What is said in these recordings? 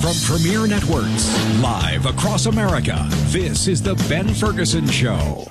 From Premier Networks, live across America, this is The Ben Ferguson Show.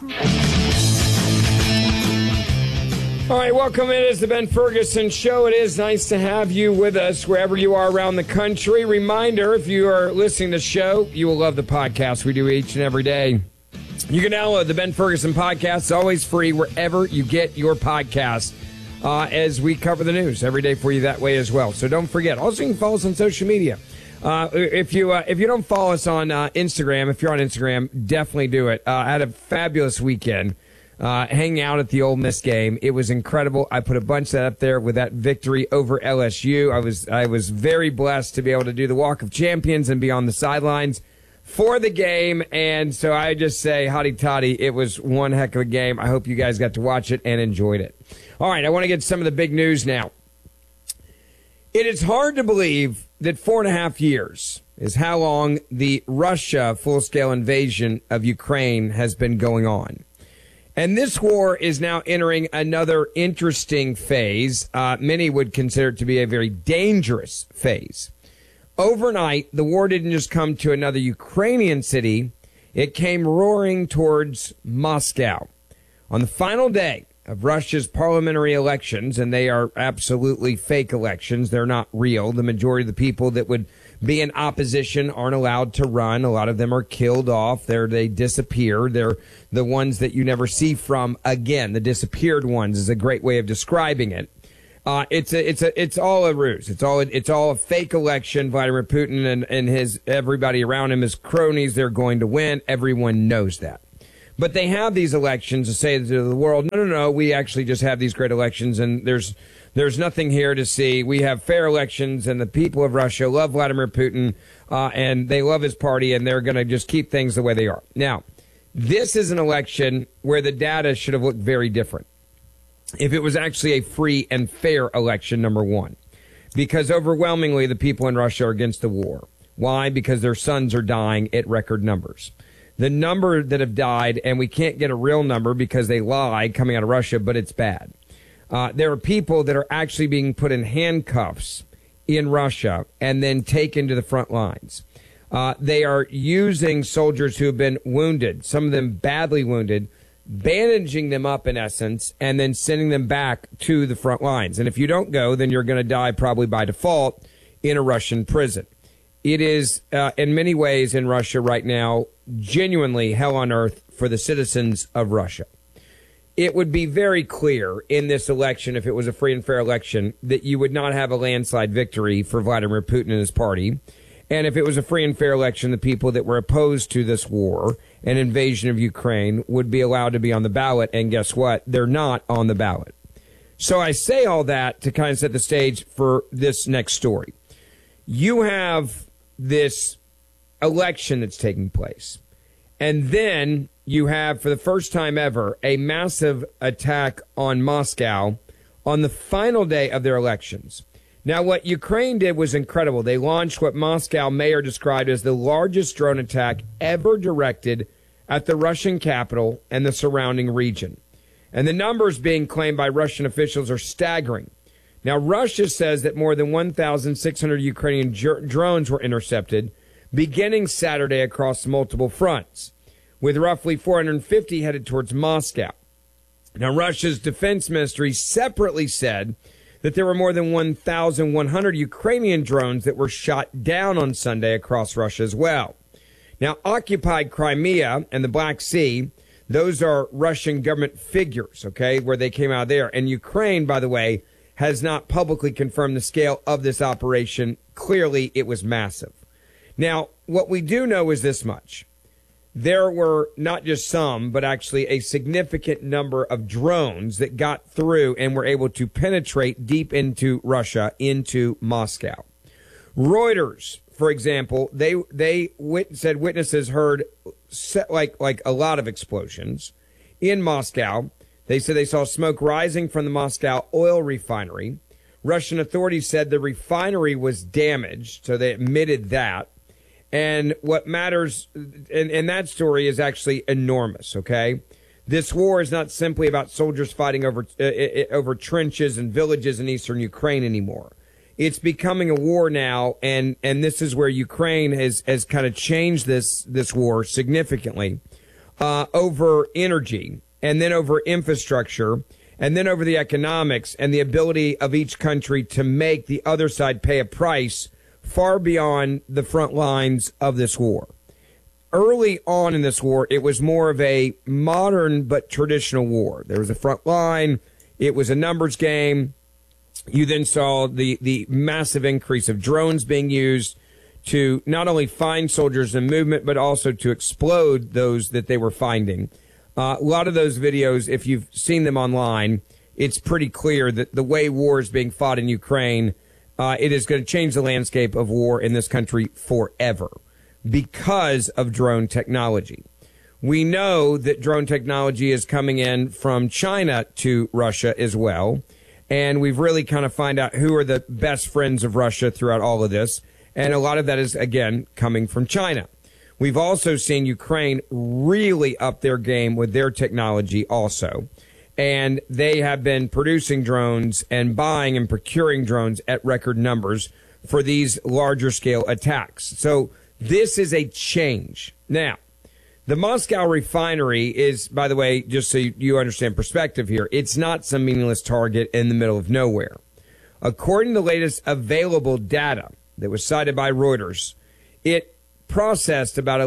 All right, welcome. It is The Ben Ferguson Show. It is nice to have you with us wherever you are around the country. Reminder, if you are listening to the show, you will love the podcast we do each and every day. You can download the Ben Ferguson podcast. It's always free wherever you get your podcast. As we cover the news every day for you that way as well. So don't forget. Also, you can follow us on social media. If you don't follow us on Instagram, if you're on Instagram, definitely do it. I had a fabulous weekend hanging out at the Ole Miss game. It was incredible. I put a bunch of that up there with that victory over LSU. I was very blessed to be able to do the Walk of Champions and be on the sidelines for the game. And so I just say, hotty toddy, it was one heck of a game. I hope you guys got to watch it and enjoyed it. All right, I want to get some of the big news now. It is hard to believe that 4.5 years is how long the Russia full-scale invasion of Ukraine has been going on. And this war is now entering another interesting phase. Many would consider it to be a very dangerous phase. Overnight, the war didn't just come to another Ukrainian city. It came roaring towards Moscow. On the final day of Russia's parliamentary elections, and they are absolutely fake elections. They're not real. The majority of the people that would be in opposition aren't allowed to run. A lot of them are killed off. They disappear. They're the ones that you never see from again. The disappeared ones is a great way of describing it. It's all a ruse. It's all a fake election. Vladimir Putin and his everybody around him is cronies. They're going to win. Everyone knows that. But they have these elections to say to the world, no, we actually just have these great elections, and there's nothing here to see. We have fair elections, and the people of Russia love Vladimir Putin, and they love his party, and they're going to just keep things the way they are. Now, this is an election where the data should have looked very different if it was actually a free and fair election, number one, because overwhelmingly the people in Russia are against the war. Why? Because their sons are dying at record numbers. The number that have died, and we can't get a real number because they lie coming out of Russia, but it's bad. There are people that are actually being put in handcuffs in Russia and then taken to the front lines. They are using soldiers who have been wounded, some of them badly wounded, bandaging them up in essence, and then sending them back to the front lines. And if you don't go, then you're going to die probably by default in a Russian prison. It is, in many ways in Russia right now, genuinely hell on earth for the citizens of Russia. It would be very clear in this election, if it was a free and fair election, that you would not have a landslide victory for Vladimir Putin and his party. And if it was a free and fair election, the people that were opposed to this war and invasion of Ukraine would be allowed to be on the ballot. And guess what? They're not on the ballot. So I say all that to kind of set the stage for this next story. You have this election that's taking place. And then you have, for the first time ever, a massive attack on Moscow on the final day of their elections. Now, what Ukraine did was incredible. They launched what Moscow mayor described as the largest drone attack ever directed at the Russian capital and the surrounding region. And the numbers being claimed by Russian officials are staggering. Now, Russia says that more than 1,600 Ukrainian drones were intercepted beginning Saturday across multiple fronts, with roughly 450 headed towards Moscow. Now, Russia's defense ministry separately said that there were more than 1,100 Ukrainian drones that were shot down on Sunday across Russia as well. Now, occupied Crimea and the Black Sea, those are Russian government figures, okay, where they came out of there. And Ukraine, by the way, has not publicly confirmed the scale of this operation. Clearly, it was massive. Now, what we do know is this much. There were not just some, but actually a significant number of drones that got through and were able to penetrate deep into Russia, into Moscow. Reuters, for example, they said witnesses heard like a lot of explosions in Moscow. They said they saw smoke rising from the Moscow oil refinery. Russian authorities said the refinery was damaged, so they admitted that. And what matters in that story is actually enormous, okay? This war is not simply about soldiers fighting over trenches and villages in eastern Ukraine anymore. it's becoming a war now, and this is where Ukraine has kind of changed this war significantly over energy, and then over infrastructure, and then over the economics and the ability of each country to make the other side pay a price far beyond the front lines of this war. Early on in this war, it was more of a modern but traditional war. There was a front line. It was a numbers game. You then saw the massive increase of drones being used to not only find soldiers in movement, but also to explode those that they were finding. A lot of those videos, if you've seen them online, it's pretty clear that the way war is being fought in Ukraine, it is going to change the landscape of war in this country forever because of drone technology. We know that drone technology is coming in from China to Russia as well. And we've really kind of find out who are the best friends of Russia throughout all of this. And a lot of that is, again, coming from China. We've also seen Ukraine really up their game with their technology also. And they have been producing drones and buying and procuring drones at record numbers for these larger scale attacks. So this is a change. Now, the Moscow refinery is, by the way, just so you understand perspective here, it's not some meaningless target in the middle of nowhere. According to the latest available data that was cited by Reuters, it processed about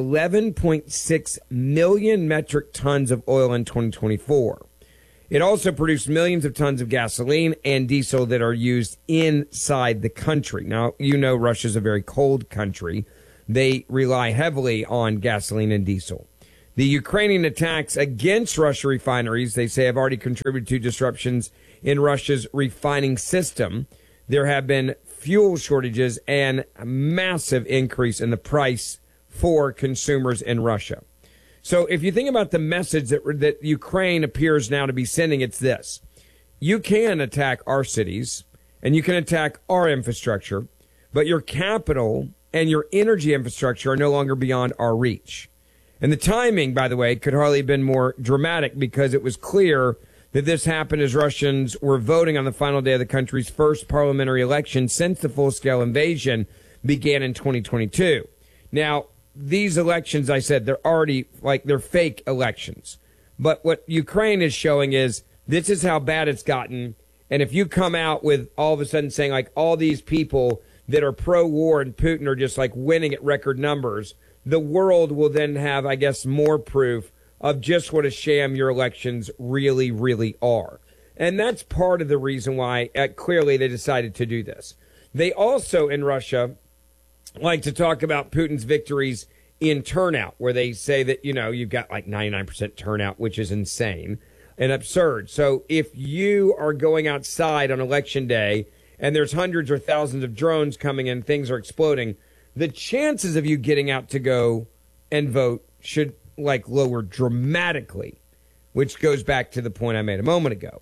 11.6 million metric tons of oil in 2024. It also produced millions of tons of gasoline and diesel that are used inside the country. Now, you know Russia's a very cold country. They rely heavily on gasoline and diesel. The Ukrainian attacks against Russia refineries, they say, have already contributed to disruptions in Russia's refining system. There have been fuel shortages and a massive increase in the price for consumers in Russia. So if you think about the message that Ukraine appears now to be sending, it's this. You can attack our cities and you can attack our infrastructure, but your capital and your energy infrastructure are no longer beyond our reach. And the timing, by the way, could hardly have been more dramatic because it was clear that this happened as Russians were voting on the final day of the country's first parliamentary election since the full-scale invasion began in 2022. Now, these elections, I said, they're already they're fake elections. But what Ukraine is showing is this is how bad it's gotten. And if you come out with all of a sudden saying all these people that are pro-war and Putin are just winning at record numbers, the world will then have, I guess, more proof of just what a sham your elections really, really are. And that's part of the reason why clearly they decided to do this. They also, in Russia, like to talk about Putin's victories in turnout, where they say that, you've got 99% turnout, which is insane and absurd. So if you are going outside on election day and there's hundreds or thousands of drones coming in, things are exploding, the chances of you getting out to go and vote should lower dramatically, which goes back to the point I made a moment ago.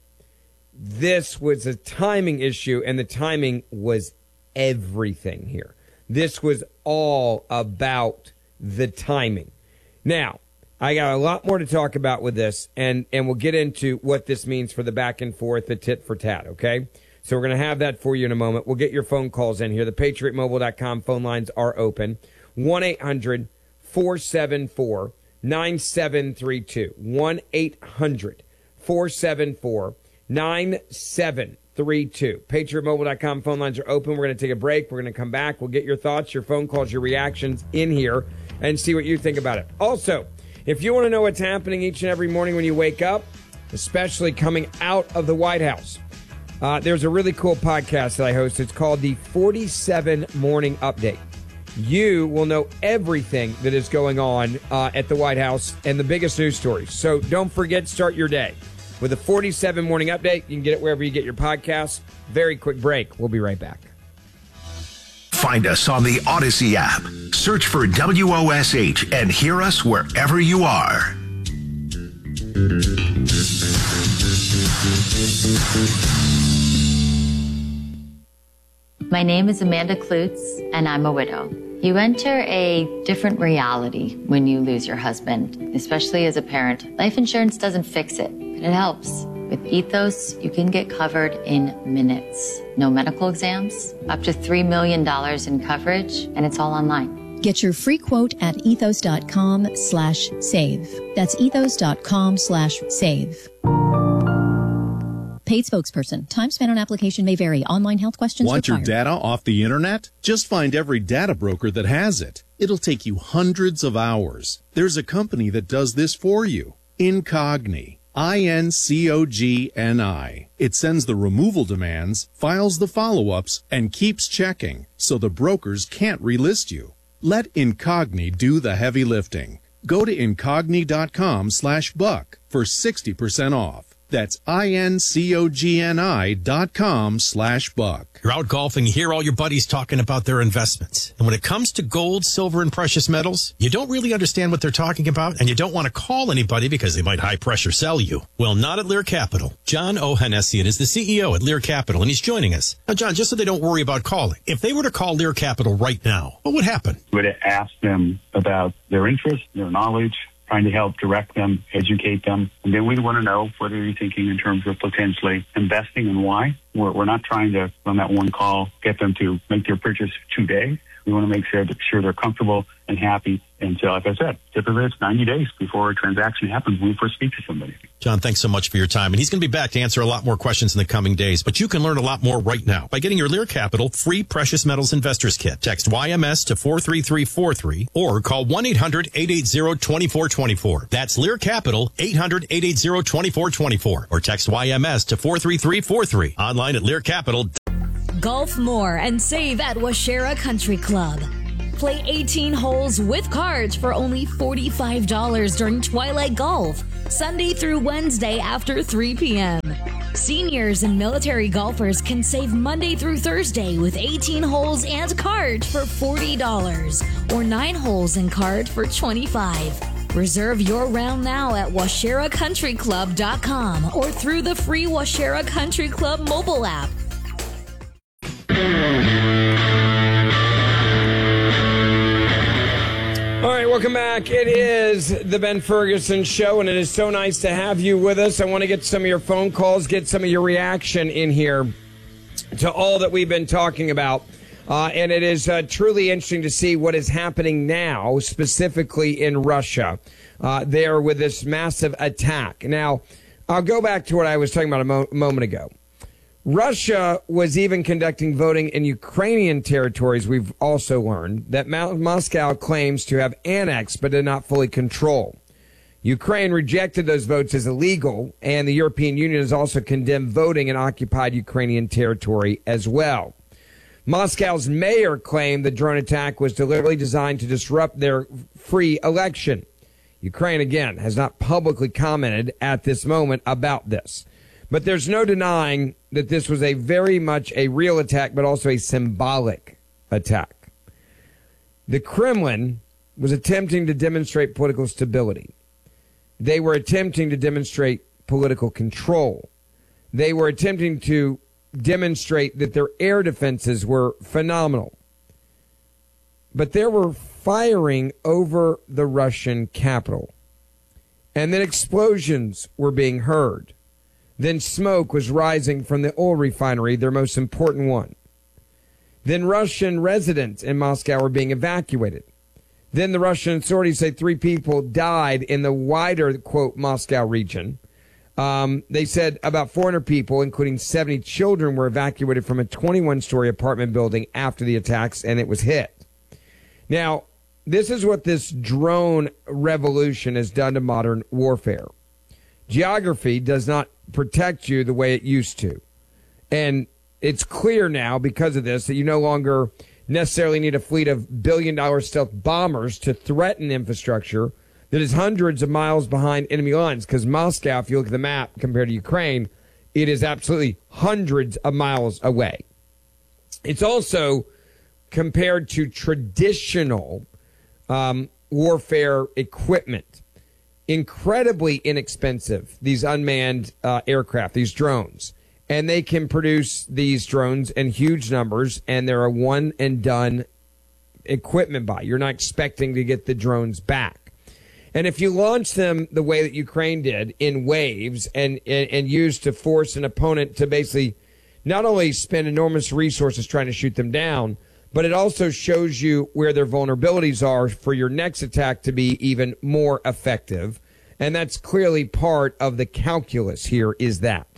This was a timing issue, and the timing was everything here. This was all about the timing. Now, I got a lot more to talk about with this, and we'll get into what this means for the back and forth, the tit for tat, okay? So we're going to have that for you in a moment. We'll get your phone calls in here. The PatriotMobile.com phone lines are open. 1-800-474-9732. 1-800-474-9732. PatriotMobile.com phone lines are open. We're going to take a break. We're going to come back. We'll get your thoughts, your phone calls, your reactions in here and see what you think about it. Also, if you want to know what's happening each and every morning when you wake up, especially coming out of the White House, there's a really cool podcast that I host. It's called the 47 Morning Update. You will know everything that is going on at the White House and the biggest news stories. So don't forget, start your day with the 47 Morning Update. You can get it wherever you get your podcasts. Very quick break. We'll be right back. Find us on the Odyssey app. Search for WOSH and hear us wherever you are. My name is Amanda Klutz, and I'm a widow. You enter a different reality when you lose your husband, especially as a parent. Life insurance doesn't fix it, but it helps. With Ethos, you can get covered in minutes. No medical exams, up to $3 million in coverage, and it's all online. Get your free quote at ethos.com/save. That's ethos.com/save. Paid spokesperson. Time spent on application may vary. Online health questions Want required. your data off the internet? Just find every data broker that has it. It'll take you hundreds of hours. There's a company that does this for you. Incogni. INCOGNI. It sends the removal demands, files the follow-ups, and keeps checking, so the brokers can't relist you. Let Incogni do the heavy lifting. Go to incogni.com/buck for 60% off. That's INCOGNI.com/buck. You're out golfing, you hear all your buddies talking about their investments. And when it comes to gold, silver, and precious metals, you don't really understand what they're talking about, and you don't want to call anybody because they might high pressure sell you. Well, not at Lear Capital. John Ohanessian is the CEO at Lear Capital, and he's joining us. Now, John, just so they don't worry about calling, if they were to call Lear Capital right now, what would happen? We would ask them about their interest, their knowledge, trying to help direct them, educate them. And then we want to know what are you thinking in terms of potentially investing and why. We're not trying to, on that one call, get them to make their purchase today. We want to make sure they're comfortable and happy. And so, like I said, typically it's 90 days before a transaction happens when we first speak to somebody. John, thanks so much for your time. And he's going to be back to answer a lot more questions in the coming days. But you can learn a lot more right now by getting your Lear Capital free Precious Metals Investors Kit. Text YMS to 43343 or call 1-800-880-2424. That's Lear Capital, 800-880-2424. Or text YMS to 43343. Online at learcapital.com. Golf more and save at Washera Country Club. Play 18 holes with cards for only $45 during Twilight Golf, Sunday through Wednesday after 3 p.m. Seniors and military golfers can save Monday through Thursday with 18 holes and cards for $40 or 9 holes and card for $25. Reserve your round now at WasheraCountryClub.com or through the free Washera Country Club mobile app. All right, welcome back. It is the Ben Ferguson Show, and it is so nice to have you with us. I want to get some of your phone calls, get some of your reaction in here to all that we've been talking about. And it is truly interesting to see what is happening now, specifically in Russia, there with this massive attack. Now, I'll go back to what I was talking about a moment ago. Russia was even conducting voting in Ukrainian territories, we've also learned, that Moscow claims to have annexed but did not fully control. Ukraine rejected those votes as illegal, and the European Union has also condemned voting in occupied Ukrainian territory as well. Moscow's mayor claimed the drone attack was deliberately designed to disrupt their free election. Ukraine, again, has not publicly commented at this moment about this. But there's no denying that this was a very much a real attack, but also a symbolic attack. The Kremlin was attempting to demonstrate political stability. They were attempting to demonstrate political control. They were attempting to demonstrate that their air defenses were phenomenal. But they were firing over the Russian capital. And then explosions were being heard. Then smoke was rising from the oil refinery, their most important one. Then Russian residents in Moscow were being evacuated. Then the Russian authorities say 3 people died in the wider, quote, Moscow region. They said about 400 people, including 70 children, were evacuated from a 21-story apartment building after the attacks, and it was hit. Now, this is what this drone revolution has done to modern warfare. Geography does not protect you the way it used to. And it's clear now because of this that you no longer necessarily need a fleet of billion-dollar stealth bombers to threaten infrastructure that is hundreds of miles behind enemy lines. Because Moscow, if you look at the map compared to Ukraine, it is absolutely hundreds of miles away. It's also compared to traditional warfare equipment. Incredibly inexpensive, these unmanned aircraft, these drones. And they can produce these drones in huge numbers, and they're a one-and-done equipment buy. You're not expecting to get the drones back. And if you launch them the way that Ukraine did in waves and use to force an opponent to basically not only spend enormous resources trying to shoot them down, but it also shows you where their vulnerabilities are for your next attack to be even more effective. And that's clearly part of the calculus here is that.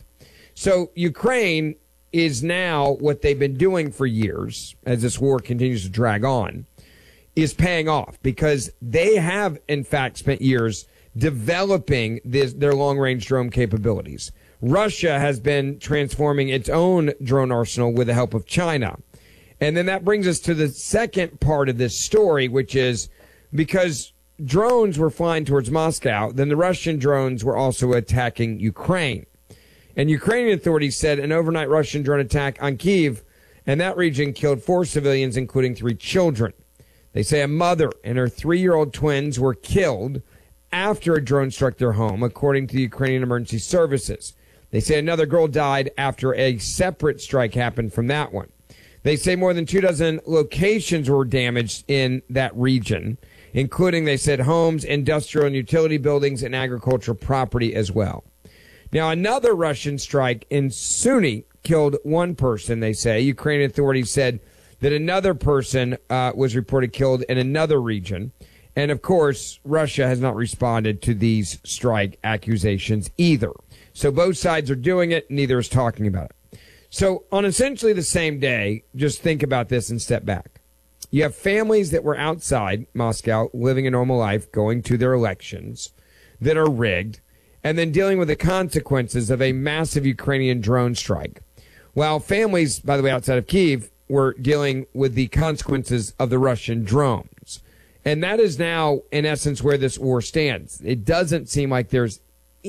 So Ukraine is now what they've been doing for years as this war continues to drag on is paying off because they have, in fact, spent years developing their long-range drone capabilities. Russia has been transforming its own drone arsenal with the help of China. And then that brings us to the second part of this story, which is because drones were flying towards Moscow, then the Russian drones were also attacking Ukraine. And Ukrainian authorities said an overnight Russian drone attack on Kyiv and that region killed 4 civilians, including 3 children. They say a mother and her 3-year-old twins were killed after a drone struck their home, according to the Ukrainian Emergency Services. They say another girl died after a separate strike happened from that one. They say more than 24 locations were damaged in that region, including, they said, homes, industrial and utility buildings, and agricultural property as well. Now, another Russian strike in Sumy killed 1 person, they say. Ukrainian authorities said that another person was reported killed in another region. And, of course, Russia has not responded to these strike accusations either. So both sides are doing it, neither is talking about it. So on essentially the same day, just think about this and step back. You have families that were outside Moscow living a normal life, going to their elections that are rigged, and then dealing with the consequences of a massive Ukrainian drone strike. While families, by the way, outside of Kyiv were dealing with the consequences of the Russian drones. And that is now, in essence, where this war stands. It doesn't seem like there's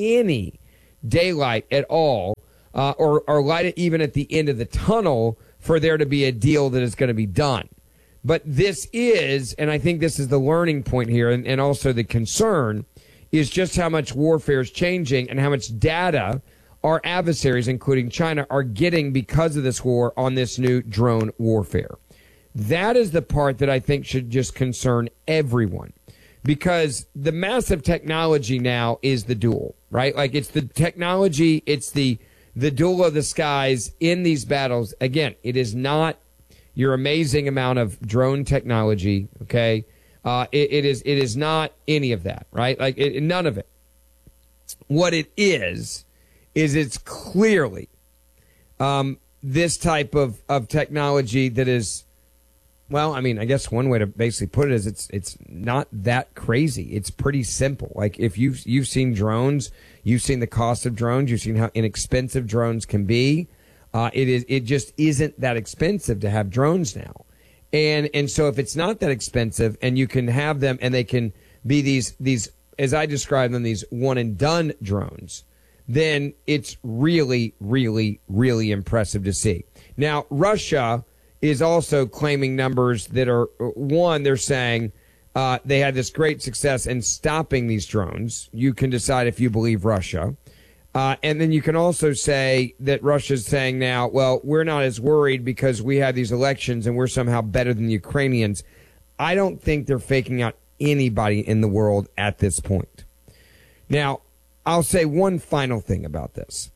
any daylight at all, or light even at the end of the tunnel for there to be a deal that is going to be done. But this is, and I think this is the learning point here, and also the concern, is just how much warfare is changing and how much data our adversaries, including China, are getting because of this war on this new drone warfare. That is the part that I think should just concern everyone. Because the massive technology now is the duel, right? Like it's the technology, it's the duel of the skies in these battles. Again, it is not your amazing amount of drone technology, okay? It is not any of that, right? Like none of it. What it is it's clearly this type of technology that is, well, I mean, I guess one way to basically put it is it's not that crazy. It's pretty simple. Like if you've seen drones, you've seen the cost of drones, you've seen how inexpensive drones can be. It just isn't that expensive to have drones now. And so if it's not that expensive and you can have them and they can be these as I describe them, these one and done drones, then it's really, really, really impressive to see. Now, Russia is also claiming numbers that are, one, they're saying they had this great success in stopping these drones. You can decide if you believe Russia. And then you can also say that Russia's saying now, well, we're not as worried because we have these elections and we're somehow better than the Ukrainians. I don't think they're faking out anybody in the world at this point. Now, I'll say one final thing about this.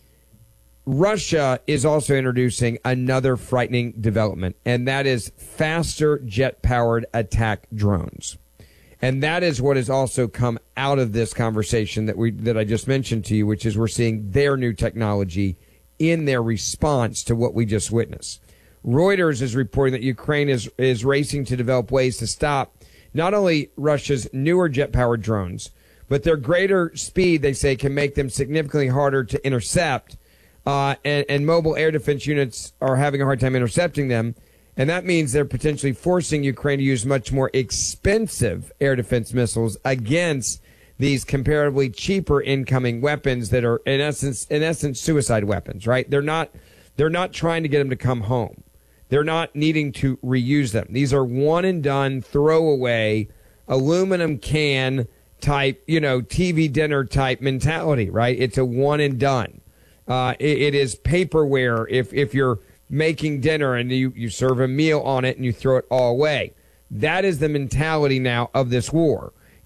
Russia is also introducing another frightening development, and that is faster jet-powered attack drones. And that is what has also come out of this conversation that I just mentioned to you, which is we're seeing their new technology in their response to what we just witnessed. Reuters is reporting that Ukraine is racing to develop ways to stop not only Russia's newer jet-powered drones, but their greater speed, they say, can make them significantly harder to intercept. And mobile air defense units are having a hard time intercepting them. And that means they're potentially forcing Ukraine to use much more expensive air defense missiles against these comparatively cheaper incoming weapons that are in essence suicide weapons, right? They're not trying to get them to come home. They're not needing to reuse them. These are one and done, throwaway, aluminum can type, TV dinner type mentality, right? It's a one and done. It is paperware if you're making dinner and you serve a meal on it and you throw it all away. That is the mentality now of this war,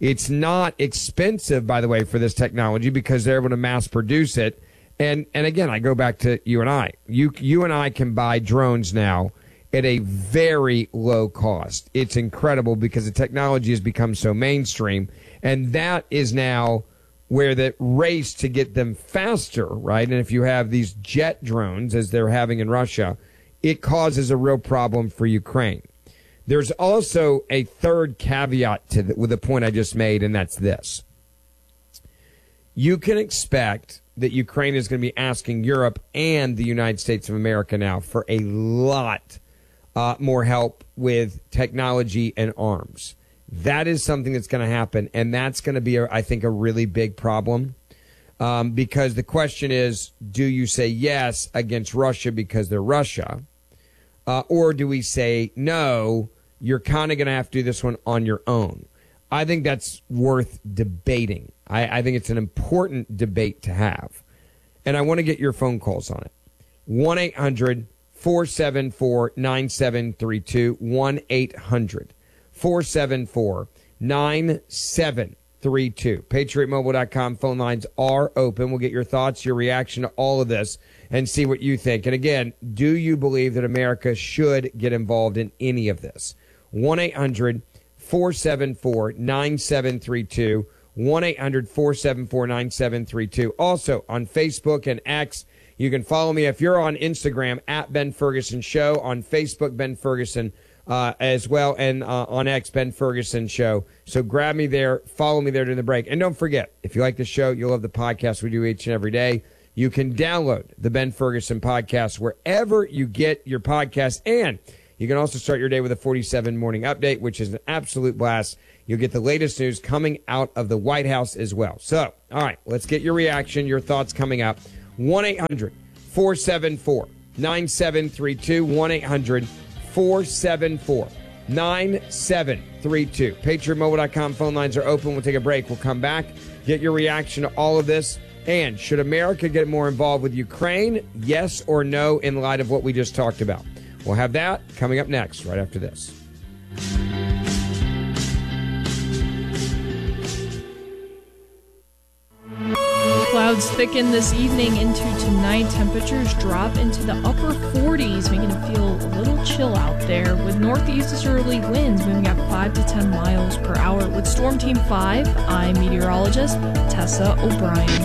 It's not expensive, by the way, for this technology because they're able to mass produce it. And again, I go back to you and I. You and I can buy drones now at a very low cost. It's incredible because the technology has become so mainstream. And that is now where the race to get them faster, right? And if you have these jet drones, as they're having in Russia, it causes a real problem for Ukraine. There's also a third caveat to with the point I just made, and that's this. You can expect that Ukraine is going to be asking Europe and the United States of America now for a lot more help with technology and arms. That is something that's going to happen, and that's going to be, I think, a really big problem because the question is, do you say yes against Russia because they're Russia, or do we say no, you're kind of going to have to do this one on your own? I think that's worth debating. I think it's an important debate to have, and I want to get your phone calls on it. 1-800-474-9732, 1-800-474-9732. PatriotMobile.com phone lines are open. We'll get your thoughts, your reaction to all of this, and see what you think. And again, do you believe that America should get involved in any of this? 1-800-474-9732, 1-800-474-9732. Also on Facebook and X, you can follow me if you're on Instagram at Ben Ferguson Show, on Facebook Ben Ferguson as well, and on X Ben Ferguson Show. So grab me there, follow me there during the break. And don't forget, if you like the show, you'll love the podcast we do each and every day. You can download the Ben Ferguson podcast wherever you get your podcast, and you can also start your day with a 47 morning update, which is an absolute blast. You'll get the latest news coming out of the White House as well. So, all right, let's get your reaction, your thoughts coming up. 1-800-474-9732, 1-800-474-9732. PatriotMobile.com phone lines are open. We'll take a break. We'll come back, get your reaction to all of this. And should America get more involved with Ukraine? Yes or no, in light of what we just talked about? We'll have that coming up next, right after this. Clouds thicken this evening into tonight. Temperatures drop into the upper 40s, making it feel a little chill out there, with northeasterly winds moving at 5 to 10 miles per hour. With Storm Team 5, I'm meteorologist Tessa O'Brien.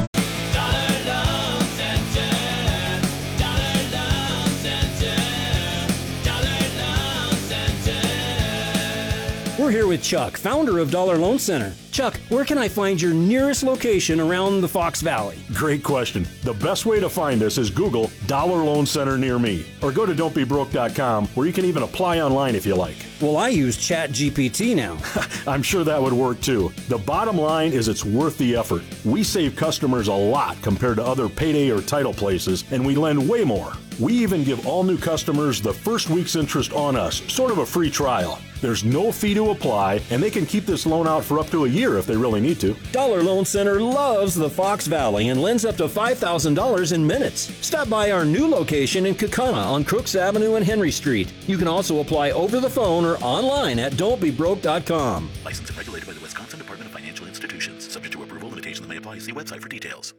We're here with Chuck, founder of Dollar Loan Center. Chuck, where can I find your nearest location around the Fox Valley? Great question. The best way to find us is Google Dollar Loan Center near me, or go to don'tbebroke.com, where you can even apply online if you like. Well, I use ChatGPT now. I'm sure that would work too. The bottom line is it's worth the effort. We save customers a lot compared to other payday or title places, and we lend way more. We even give all new customers the first week's interest on us, sort of a free trial. There's no fee to apply, and they can keep this loan out for up to a year if they really need to. Dollar Loan Center loves the Fox Valley and lends up to $5,000 in minutes. Stop by our new location in Kaukauna on Crooks Avenue and Henry Street. You can also apply over the phone or online at don'tbebroke.com. Licensed and regulated by the Wisconsin Department of Financial Institutions. Subject to approval, limitations may apply. See website for details.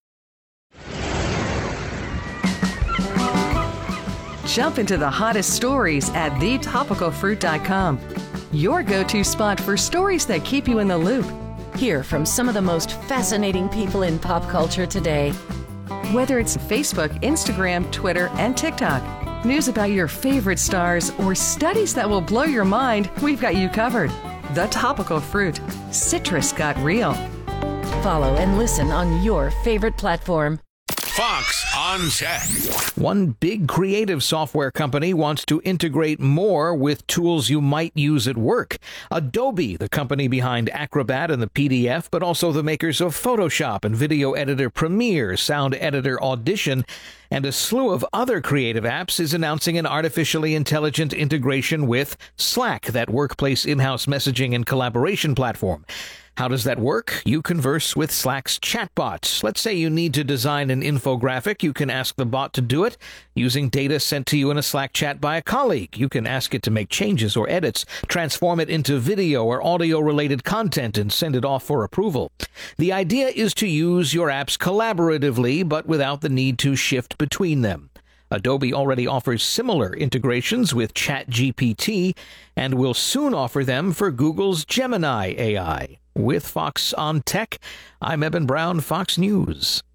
Jump into the hottest stories at thetopicalfruit.com. Your go-to spot for stories that keep you in the loop. Hear from some of the most fascinating people in pop culture today. Whether it's Facebook, Instagram, Twitter, and TikTok, news about your favorite stars, or studies that will blow your mind, we've got you covered. The Topical Fruit. Citrus got real. Follow and listen on your favorite platform. Fox on Tech. One big creative software company wants to integrate more with tools you might use at work. Adobe, the company behind Acrobat and the PDF, but also the makers of Photoshop and video editor Premiere, sound editor Audition, and a slew of other creative apps, is announcing an artificially intelligent integration with Slack, that workplace in-house messaging and collaboration platform. How does that work? You converse with Slack's chatbot. Let's say you need to design an infographic. You can ask the bot to do it using data sent to you in a Slack chat by a colleague. You can ask it to make changes or edits, transform it into video or audio-related content, and send it off for approval. The idea is to use your apps collaboratively, but without the need to shift between them. Adobe already offers similar integrations with ChatGPT and will soon offer them for Google's Gemini AI. With Fox on Tech, I'm Eben Brown, Fox News.